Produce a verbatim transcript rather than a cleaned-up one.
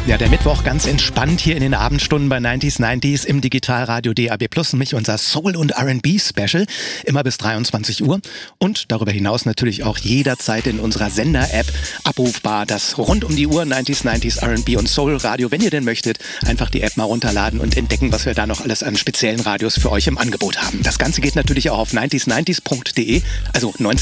Ja, der Mittwoch ganz entspannt hier in den Abendstunden bei neunzig neunzig im Digitalradio D A B Plus, mich unser Soul- und R and B-Special, immer bis dreiundzwanzig Uhr und darüber hinaus natürlich auch jederzeit in unserer Sender-App abrufbar, das rund um die Uhr neunzig neunzig R and B und Soul-Radio. Wenn ihr denn möchtet, einfach die App mal runterladen und entdecken, was wir da noch alles an speziellen Radios für euch im Angebot haben. Das Ganze geht natürlich auch auf neunzig neunzig punkt de, also neunzig